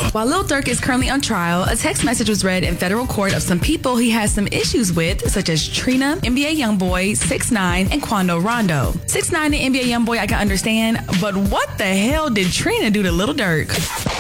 While Lil Durk is currently on trial, a text message was read in federal court of some people he has some issues with, such as Trina, NBA Youngboy, 6ix9ine, and Quando Rondo. 6ix9ine and NBA Youngboy I can understand, but what the hell did Trina do to Lil Durk?